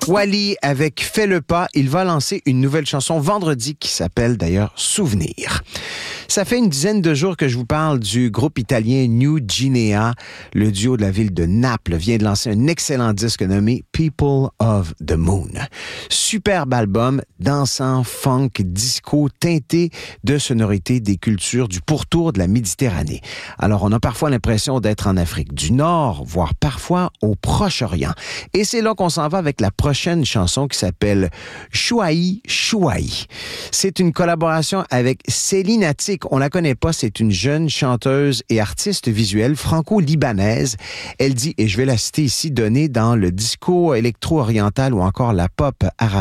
Wally avec Fais le pas, il va lancer une nouvelle chanson vendredi qui s'appelle d'ailleurs Souvenir. Ça fait une dizaine de jours que je vous parle du groupe italien New Guinea. Le duo de la ville de Naples vient de lancer un excellent disque nommé People of the Moon. Superbe album, dansant, funk, disco, teinté de sonorités des cultures du pourtour de la Méditerranée. Alors, on a parfois l'impression d'être en Afrique du Nord, voire parfois au Proche-Orient. Et c'est là qu'on s'en va avec la prochaine chanson qui s'appelle Chouaï Chouaï. C'est une collaboration avec Céline Attic. On la connaît pas, c'est une jeune chanteuse et artiste visuelle franco-libanaise. Elle dit, et je vais la citer ici, donnée dans le disco électro-oriental ou encore la pop arabe.